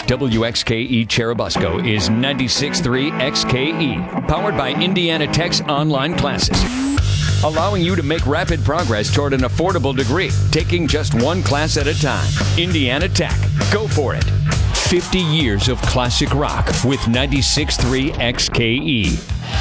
WXKE Cherubusco is 96.3 XKE, powered by Indiana Tech's online classes, allowing you to make rapid progress toward an affordable degree, taking just one class at a time. Indiana Tech. Go for it. 50 years of classic rock with 96.3 XKE.